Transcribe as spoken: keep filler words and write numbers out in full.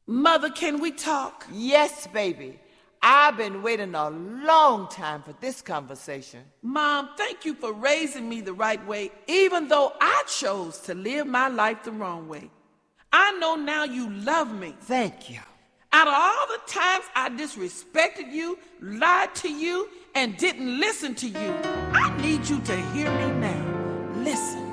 Mother, can we talk? Yes, baby. I've been waiting a long time for this conversation. Mom, thank you for raising me the right way, even though I chose to live my life the wrong way. I know now you love me. Thank you. Out of all the times I disrespected you, lied to you, and didn't listen to you, I need you to hear me now. Listen.